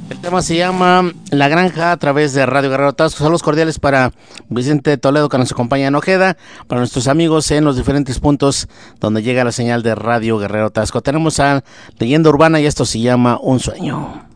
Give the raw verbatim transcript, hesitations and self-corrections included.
El tema se llama La Granja a través de Radio Guerrero Tasco. Saludos cordiales para Vicente Toledo, que nos acompaña en Ojeda, para nuestros amigos en los diferentes puntos donde llega la señal de Radio Guerrero Tasco. Tenemos a Leyenda Urbana y esto se llama Un Sueño.